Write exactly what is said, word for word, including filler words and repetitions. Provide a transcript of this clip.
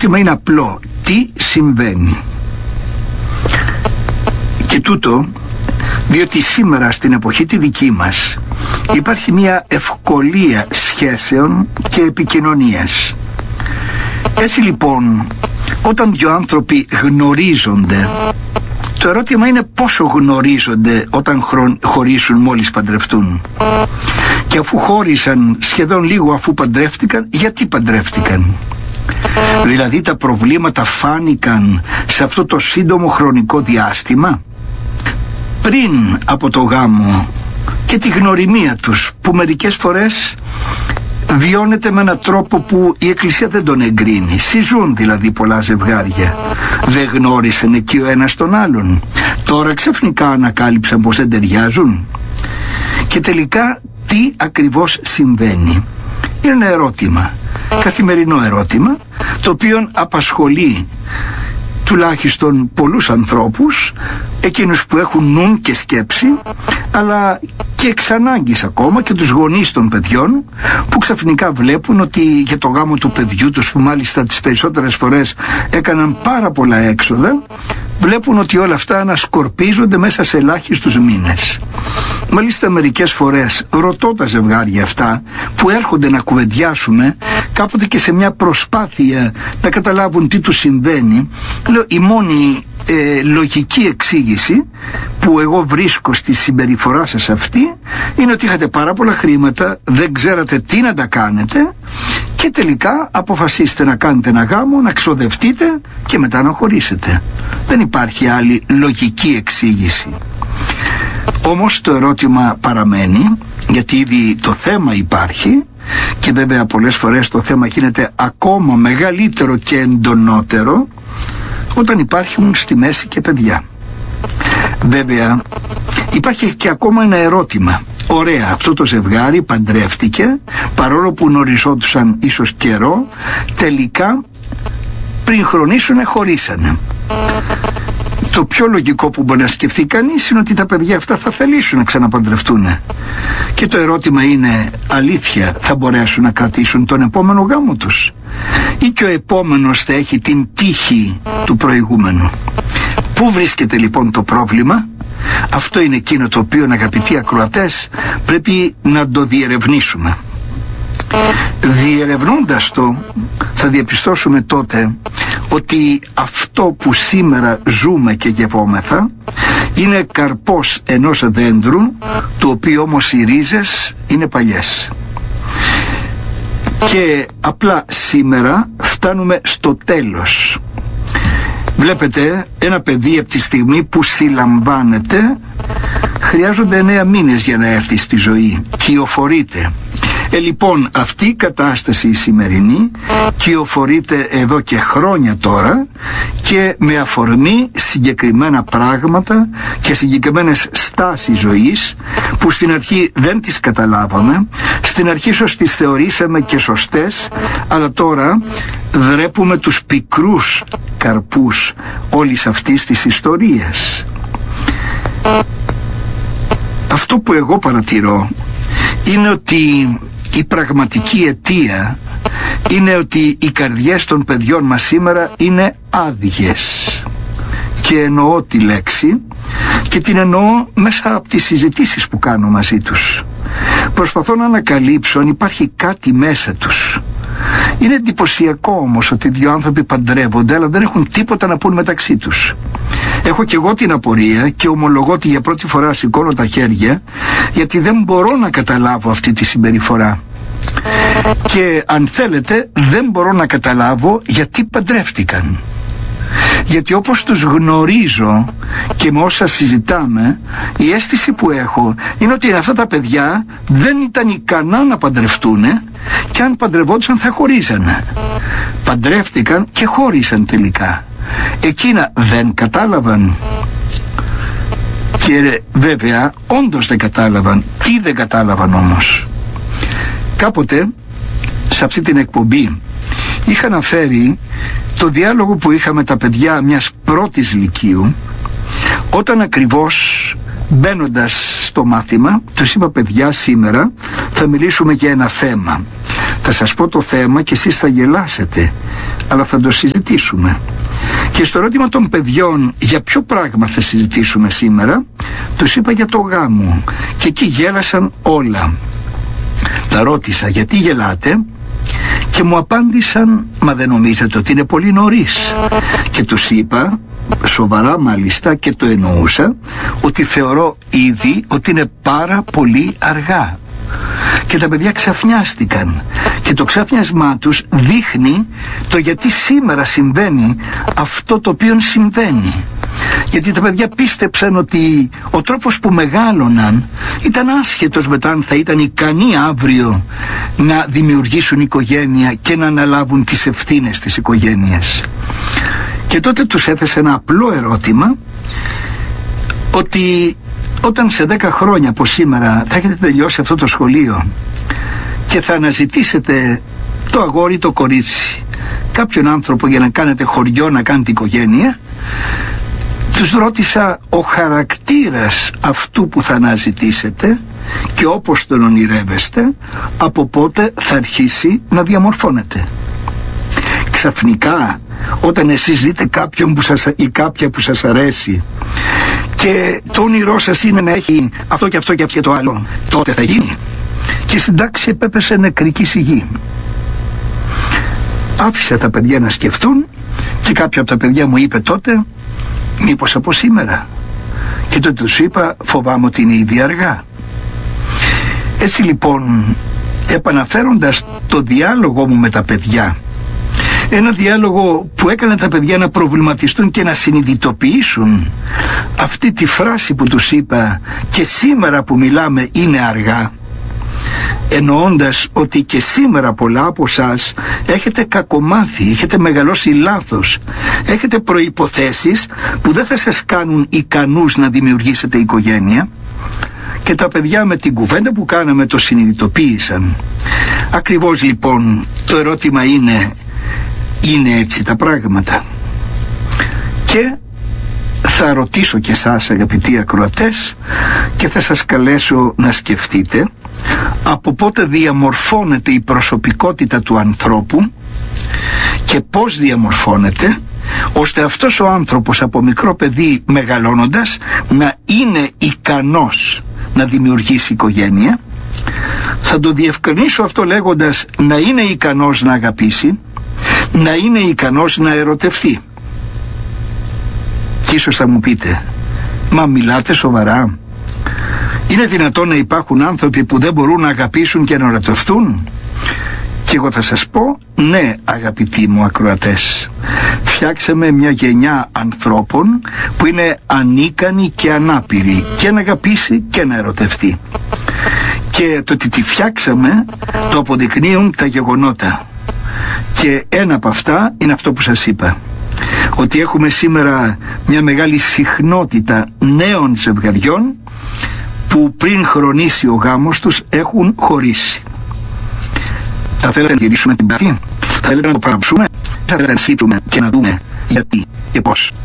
ερώτημα είναι απλό. Τι συμβαίνει? Και τούτο διότι σήμερα στην εποχή τη δική μας υπάρχει μια ευκολία σχέσεων και επικοινωνίας. Έτσι λοιπόν, όταν δύο άνθρωποι γνωρίζονται, το ερώτημα είναι πόσο γνωρίζονται όταν χωρίσουν μόλις παντρευτούν. Και αφού χώρισαν σχεδόν λίγο αφού παντρεύτηκαν, γιατί παντρεύτηκαν? Δηλαδή τα προβλήματα φάνηκαν σε αυτό το σύντομο χρονικό διάστημα πριν από το γάμο και τη γνωριμία τους, που μερικές φορές βιώνεται με έναν τρόπο που η Εκκλησία δεν τον εγκρίνει. Συζούν δηλαδή πολλά ζευγάρια, δεν γνώρισαν εκεί ο ένας τον άλλον, τώρα ξαφνικά ανακάλυψαν πως δεν ταιριάζουν. Και τελικά τι ακριβώς συμβαίνει? Είναι ένα ερώτημα, καθημερινό ερώτημα, το οποίο απασχολεί τουλάχιστον πολλούς ανθρώπους, εκείνους που έχουν νουν και σκέψη, αλλά και εξ ανάγκης ακόμα και τους γονείς των παιδιών, που ξαφνικά βλέπουν ότι για το γάμο του παιδιού τους, που μάλιστα τις περισσότερες φορές έκαναν πάρα πολλά έξοδα, βλέπουν ότι όλα αυτά ανασκορπίζονται μέσα σε ελάχιστους μήνες. Μάλιστα μερικές φορές ρωτώ τα ζευγάρια αυτά που έρχονται να κουβεντιάσουμε, κάποτε και σε μια προσπάθεια να καταλάβουν τι τους συμβαίνει, λέω, η μόνη ε, λογική εξήγηση που εγώ βρίσκω στη συμπεριφορά σας αυτή είναι ότι είχατε πάρα πολλά χρήματα, δεν ξέρατε τι να τα κάνετε και τελικά αποφασίστε να κάνετε ένα γάμο, να ξοδευτείτε και μετά να χωρίσετε. Δεν υπάρχει άλλη λογική εξήγηση. Όμως το ερώτημα παραμένει, γιατί ήδη το θέμα υπάρχει και βέβαια πολλές φορές το θέμα γίνεται ακόμα μεγαλύτερο και εντονότερο όταν υπάρχουν στη μέση και παιδιά. Βέβαια υπάρχει και ακόμα ένα ερώτημα. Ωραία, αυτό το ζευγάρι παντρεύτηκε, παρόλο που γνωριζόντουσαν ίσως καιρό, τελικά πριν χρονίσουνε χωρίσανε. Το πιο λογικό που μπορεί να σκεφτεί κανείς είναι ότι τα παιδιά αυτά θα θελήσουν να ξαναπαντρευτούν. Και το ερώτημα είναι, αλήθεια θα μπορέσουν να κρατήσουν τον επόμενο γάμο τους, ή και ο επόμενος θα έχει την τύχη του προηγούμενου? Πού βρίσκεται λοιπόν το πρόβλημα? Αυτό είναι εκείνο το οποίο, αγαπητοί ακροατές, πρέπει να το διερευνήσουμε. Διερευνώντας το, θα διαπιστώσουμε τότε ότι αυτό που σήμερα ζούμε και γευόμεθα είναι καρπός ενός δέντρου, το οποίο όμως οι ρίζες είναι παλιές. Και απλά σήμερα φτάνουμε στο τέλος. Βλέπετε, ένα παιδί από τη στιγμή που συλλαμβάνεται χρειάζονται εννέα μήνες για να έρθει στη ζωή. Κυοφορείται. Ε, λοιπόν, αυτή η κατάσταση η σημερινή κυοφορείται εδώ και χρόνια τώρα και με αφορμή συγκεκριμένα πράγματα και συγκεκριμένες στάσεις ζωής που στην αρχή δεν τις καταλάβαμε, στην αρχή ίσως τις θεωρήσαμε και σωστές, αλλά τώρα δρέπουμε τους πικρούς καρπούς όλης αυτής της ιστορίας. Αυτό που εγώ παρατηρώ είναι ότι η πραγματική αιτία είναι ότι οι καρδιές των παιδιών μας σήμερα είναι άδειες. Και εννοώ τη λέξη και την εννοώ μέσα από τις συζητήσεις που κάνω μαζί τους. Προσπαθώ να ανακαλύψω αν υπάρχει κάτι μέσα τους. Είναι εντυπωσιακό όμως ότι δύο άνθρωποι παντρεύονται αλλά δεν έχουν τίποτα να πούν μεταξύ τους. Έχω και εγώ την απορία και ομολογώ ότι για πρώτη φορά σηκώνω τα χέρια, γιατί δεν μπορώ να καταλάβω αυτή τη συμπεριφορά. Και αν θέλετε δεν μπορώ να καταλάβω γιατί παντρεύτηκαν. Γιατί όπως τους γνωρίζω και με όσα συζητάμε, η αίσθηση που έχω είναι ότι αυτά τα παιδιά δεν ήταν ικανά να παντρευτούνε και αν παντρευόντουσαν θα χωρίζανε. Παντρεύτηκαν και χώρισαν τελικά. Εκείνα δεν κατάλαβαν. Και βέβαια όντως δεν κατάλαβαν. Τι δεν κατάλαβαν όμως? Κάποτε σε αυτή την εκπομπή είχα αναφέρει το διάλογο που είχαμε τα παιδιά μιας πρώτης λυκείου, όταν ακριβώς μπαίνοντας στο μάθημα τους είπα, παιδιά, σήμερα θα μιλήσουμε για ένα θέμα Θα σας πω το θέμα και εσείς θα γελάσετε, αλλά θα το συζητήσουμε. Και στο ερώτημα των παιδιών για ποιο πράγμα θα συζητήσουμε σήμερα, τους είπα για το γάμο και εκεί γέλασαν όλα. Τα ρώτησα γιατί γελάτε και μου απάντησαν, μα δεν νομίζετε ότι είναι πολύ νωρίς? Και τους είπα, σοβαρά μάλιστα και το εννοούσα, ότι θεωρώ ήδη ότι είναι πάρα πολύ αργά. Και τα παιδιά ξαφνιάστηκαν και το ξαφνιασμά τους δείχνει το γιατί σήμερα συμβαίνει αυτό το οποίο συμβαίνει. Γιατί τα παιδιά πίστεψαν ότι ο τρόπος που μεγάλωναν ήταν άσχετος με το αν θα ήταν ικανοί αύριο να δημιουργήσουν οικογένεια και να αναλάβουν τις ευθύνες της οικογένειας. Και τότε τους έθεσε ένα απλό ερώτημα, ότι όταν σε δέκα χρόνια από σήμερα θα έχετε τελειώσει αυτό το σχολείο και θα αναζητήσετε το αγόρι, το κορίτσι, κάποιον άνθρωπο για να κάνετε χωριό, να κάνετε οικογένεια, τους ρώτησα ο χαρακτήρας αυτού που θα αναζητήσετε και όπως τον ονειρεύεστε, από πότε θα αρχίσει να διαμορφώνεται. Ξαφνικά όταν εσείς δείτε κάποιον που σας, ή κάποια που σας αρέσει και το όνειρό σας είναι να έχει αυτό και αυτό και αυτό και το άλλο, τότε θα γίνει? Και στην τάξη επέπεσε νεκρική σιγή. Άφησα τα παιδιά να σκεφτούν και κάποιο από τα παιδιά μου είπε τότε, μήπως από σήμερα? Και τότε τους είπα, φοβάμαι ότι είναι ήδη αργά. Έτσι λοιπόν, επαναφέροντας το διάλογο μου με τα παιδιά, ένα διάλογο που έκανε τα παιδιά να προβληματιστούν και να συνειδητοποιήσουν αυτή τη φράση που τους είπα, και σήμερα που μιλάμε είναι αργά, εννοώντας ότι και σήμερα πολλά από εσάς έχετε κακομάθει, έχετε μεγαλώσει λάθος, έχετε προϋποθέσεις που δεν θα σας κάνουν ικανούς να δημιουργήσετε οικογένεια. Και τα παιδιά με την κουβέντα που κάναμε το συνειδητοποίησαν. Ακριβώς λοιπόν το ερώτημα είναι, είναι έτσι τα πράγματα? Και θα ρωτήσω και εσάς αγαπητοί ακροατές και θα σας καλέσω να σκεφτείτε από πότε διαμορφώνεται η προσωπικότητα του ανθρώπου και πώς διαμορφώνεται, ώστε αυτός ο άνθρωπος από μικρό παιδί μεγαλώνοντας να είναι ικανός να δημιουργήσει οικογένεια. Θα το διευκρινίσω αυτό λέγοντας να είναι ικανός να αγαπήσει, να είναι ικανός να ερωτευτεί. Και ίσως θα μου πείτε, μα μιλάτε σοβαρά? Είναι δυνατόν να υπάρχουν άνθρωποι που δεν μπορούν να αγαπήσουν και να ερωτευτούν? Και εγώ θα σας πω, ναι αγαπητοί μου ακροατές, φτιάξαμε μια γενιά ανθρώπων που είναι ανίκανοι και ανάπηροι και να αγαπήσει και να ερωτευτεί. Και το ότι τη φτιάξαμε το αποδεικνύουν τα γεγονότα. Και ένα από αυτά είναι αυτό που σας είπα, ότι έχουμε σήμερα μια μεγάλη συχνότητα νέων ζευγαριών που πριν χρονίσει ο γάμος τους έχουν χωρίσει. Θα θέλετε να γυρίσουμε την πάθη? Θα θέλετε να το παραψούμε? Θα θέλετε να σύψουμε και να δούμε γιατί και πώς?